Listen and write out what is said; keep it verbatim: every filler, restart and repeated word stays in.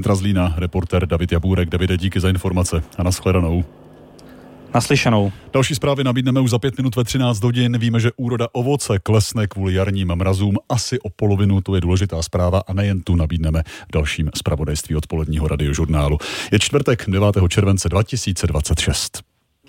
centra Zlína reportér David Jabůrek. Davide, díky za informace a nashledanou. Naslyšenou. Další zprávy nabídneme už za pět minut ve třináct hodin. Víme, že úroda ovoce klesne kvůli jarním mrazům asi o polovinu, to je důležitá zpráva a nejen tu nabídneme v dalším zpravodajství odpoledního radiožurnálu. Je čtvrtek devátého července dva tisíce dvacet šest.